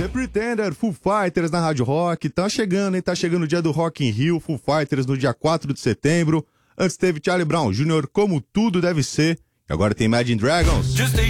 The Pretender, Foo Fighters na Rádio Rock. Tá chegando, hein? Tá chegando o dia do Rock in Rio, Foo Fighters no dia 4 de setembro. Antes teve Charlie Brown Jr., Como Tudo Deve Ser. E agora tem Imagine Dragons. Just a